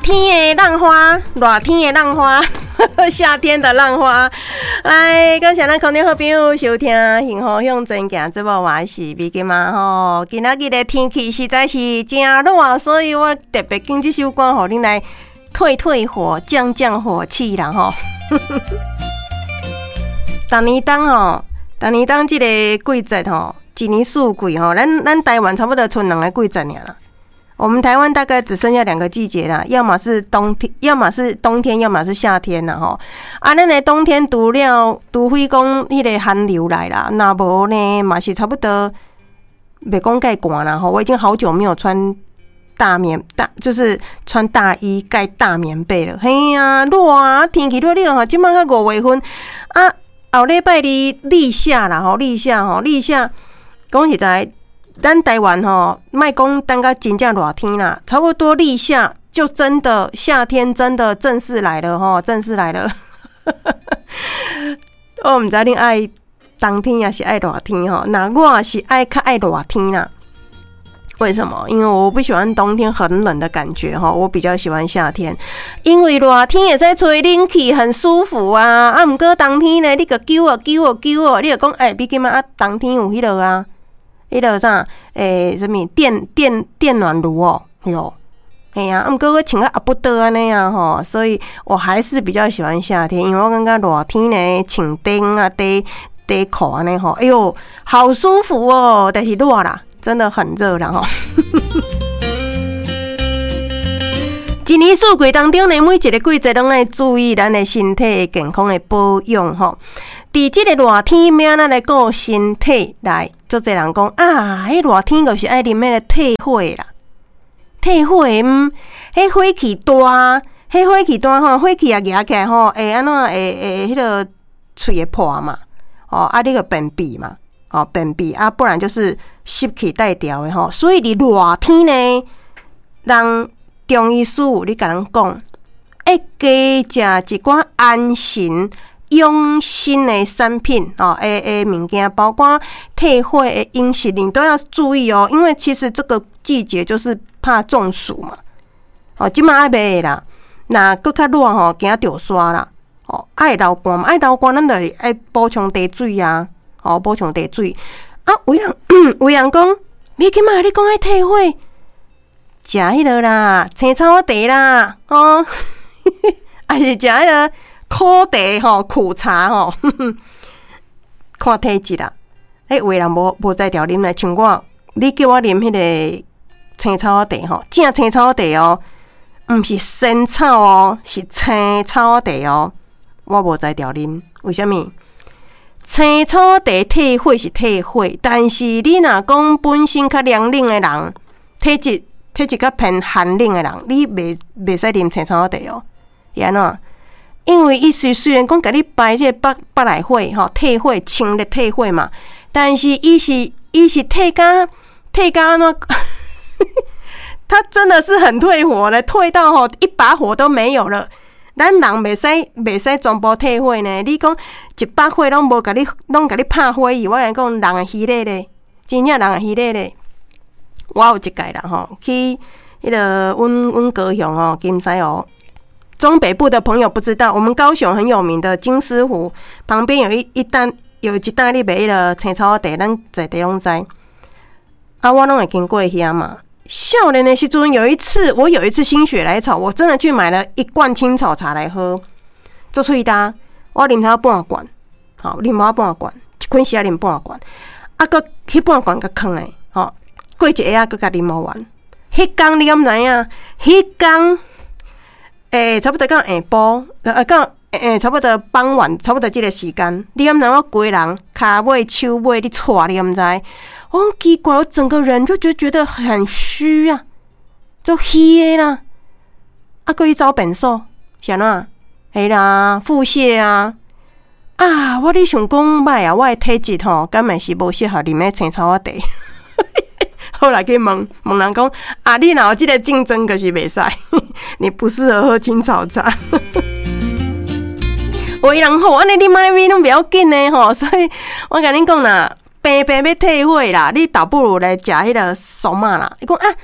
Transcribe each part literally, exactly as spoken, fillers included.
天的浪花，热天的浪花，夏天的浪花。来，感谢咱空中好朋友收听《幸福向前行》节目，我是美金嘛吼。今仔日的天气实在是真热，所以我特别拣这首歌，互恁来退退火、降降火气啦吼。逐年当吼，逐年当即个季节吼，一年四季吼，咱咱台湾差不多剩两个季节尔啦。我们台湾大概只剩下两个季节啦，要么是冬天，要么是冬天，要么是夏天啦吼。啊，咱的冬天除了除非讲迄个寒流来啦，那无呢嘛是差不多，袂讲盖寒啦吼。我已经好久没有穿大棉大，就是穿大衣盖大棉被了。嘿呀，热啊，天气热热吼，即摆才五月份啊，后礼拜二立夏啦吼，立夏吼，立夏讲实在。咱台湾吼，莫讲等到真正热天啦，差不多立夏就真的夏天真的正式来了吼，正式来了。我毋知恁爱冬天也是爱热天吼，那我是爱较爱热天啦。为什么？因为我不喜欢冬天很冷的感觉哈，我比较喜欢夏天，因为热天也在吹冷气，很舒服啊。啊，毋过冬天呢，你个揪啊揪啊揪啊，你就讲哎，你今仔啊冬天有迄落啊。迄落啥？诶、欸，什么电电电暖炉哦？哟，哎呀，啊，毋过我穿个阿不得安尼啊吼，所以我还是比较喜欢夏天，因为我感觉热天呢，穿灯啊、短短裤安尼吼，哎呦，好舒服哦。但是热啦，真的很热啦吼。一年四季当中呢，每一个季节拢爱注意咱的身体健康的保养吼。伫即个热天，要安怎来顾身体来？做侪人讲啊，迄热天就是爱啉迄个退火啦。退火，嗯，迄火气大，迄火气大吼，火气也压起来吼，会安怎会会迄个喙会破嘛？哦，啊，你个便秘嘛？哦，便秘啊，不然就是湿气带调的吼。所以伫热天呢，人中医师你甲人讲，会加食一寡安神。养生的产品哦，诶诶，物件包括退火的饮食，你都要注意哦。因为其实这个季节就是怕中暑嘛。哦，即马爱买啦，那搁较热吼，惊着刷啦。哦，爱流汗嘛，爱流汗，咱就爱补充茶水啊。哦，补充茶水啊。有人有人讲，你今嘛你讲爱退火，食迄落啦，青草茶啦，哦，还是食迄个。苦茶吼，苦茶吼，看体质啦。诶，有的人无无在调啉咧，像我，你叫我啉迄个青草茶吼，正青草茶哦，毋是仙草哦，是青草茶哦。我无在调啉，为什么？青草茶退火是退火，但是你若讲本身较凉冷的人，体质体质较偏寒冷的人，你袂袂使啉青草茶哦，是安怎？因为伊是虽然讲甲你排这北北来火吼退火清的退火嘛，但是伊是伊是退甲退甲安怎？他真的是很退火的，退到吼一把火都没有了。咱人袂使袂使全部退火呢。你讲一把火拢无甲你拢甲你拍火伊，我来讲人会虚咧咧，真正人会虚咧咧。我有一届啦吼，去迄个阮阮高雄吼金狮湖。中北部的朋友不知道，我们高雄很有名的金狮湖旁边有一一单有一单你买了青草茶，咱在地拢知。啊，我拢会经过遐嘛。少年的时阵，有一次我有一次心血来潮，我真的去买了一罐青草茶来喝，做喙焦，我啉头半罐，好啉头半罐，一捆时啊啉半罐，啊个迄半罐个囥诶，吼，过一下啊，佮甲啉无完。迄天你敢知影？迄天。诶、欸，差不多到下晡，呃，到诶、欸，差不多傍晚，差不多这个时间，你敢知我规人骹尾、手尾你扯，你敢知？我很奇怪，我整个人就觉觉得很虚啊，就虚的啦。啊，搁去找便所，是安怎？嘿啦，腹泻啊！啊，我咧想讲歹啊，我的体质吼，敢会是无适合啉迄青草茶。后来去问问人讲啊，你若有这个竞争，可是袂使，你不适合喝青草茶。有的人吼，安尼你买米拢不要紧呢吼，所以我甲恁讲啦，病病要退火啦，你倒不如来食迄个松麻啦。伊讲啊，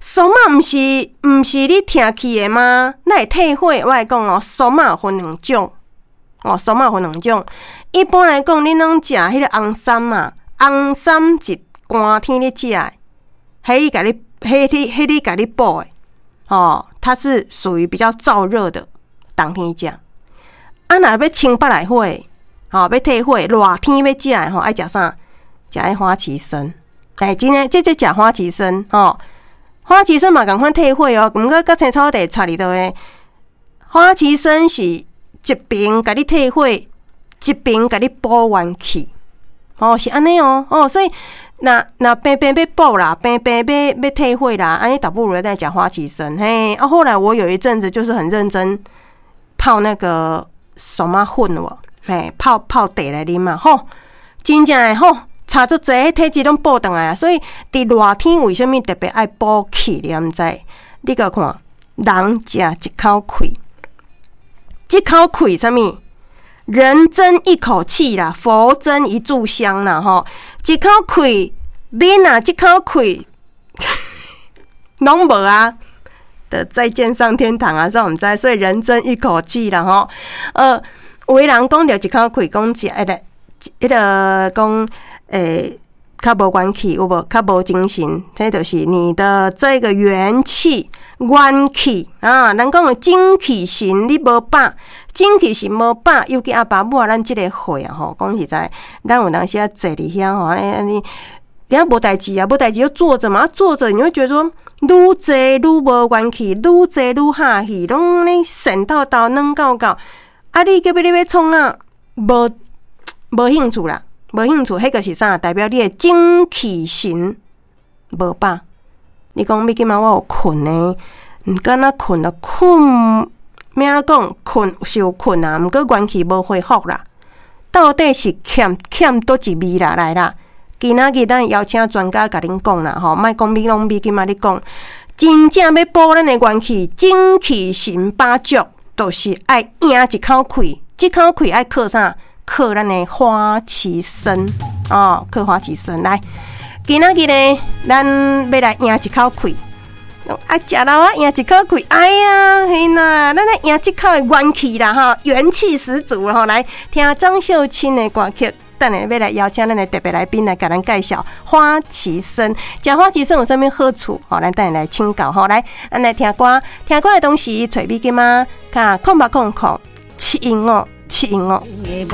酸麻毋是毋是你听去的吗？那会退火，我来讲哦，酸麻分两种哦，酸麻分两种。一般来讲，你拢食迄个红参嘛，红参是寒天你食的，迄你甲你，迄你，迄你甲你补的哦，它是属于比较燥热的，冬天食。啊，若要清北来火，吼、哦，要退火，热天要食的吼，爱食啥？食迄花旗参。哎，真诶，这这食花旗参吼。花旗参嘛，共款退火哦，毋过甲青草地差哩多诶。花旗参是一边甲你退火，一边甲你补元气，哦，是安尼哦，哦，所以若若平平要补啦，平平要要退火啦，安尼倒不如来食花旗参。嘿，啊，后来我有一阵子就是很认真泡那个酸麻粉哦，嘿，泡泡茶来啉嘛，吼，真正诶吼。差足济，体质拢补倒来啊！所以伫热天为什么特别爱补气？你毋知？你甲看，人食一口气，一口气啥物？人争一口气啦，佛争一炷香啦，吼！一口气，你若一口气拢无啊，的再见上天堂啊！所以毋知，所以人争一口气啦，吼！呃，有的人讲着一口气，讲食迄个，迄个讲。诶，较无元气有无？较无精神，这就是你的这个元气、元气啊。人讲的精气神你无饱，精气神无饱，尤其阿爸母啊，咱即个岁啊吼，讲实在，咱有当时啊坐伫遐吼，安尼，你啊无代志啊，无代志就坐着嘛，啊坐着你会觉得说，愈坐愈无元气，愈坐愈哈气，拢咧神叨叨、软到到，啊你叫要你要创啊，无无兴趣啦。无兴趣，迄个是啥？代表你的精气神无饱。你讲你今仔我有困呢？毋敢若困了困，咩讲困是有困啊？毋过元气无恢复啦。到底是欠欠倒一味啦？来啦！今仔日咱邀请专家甲恁讲啦，吼，莫讲你拢你今仔日讲，真正要补咱的元气，精气神饱足，就是爱赢一口气，一口气爱靠啥？靠咱的花旗参哦，靠花旗参来。今仔日呢，咱要来赢一口气，啊，食到啊赢一口气，哎呀，嘿呐，咱来赢一口的元气啦哈，元气十足啦哈！来听张秀清的歌曲，等下要来邀请咱的特别来宾来给咱介绍花旗参。食花旗参有啥物好处？好，咱等下来请教哈。来，咱来听歌，听歌的同时，找美金啊，看空吧空空，七音哦，七音哦。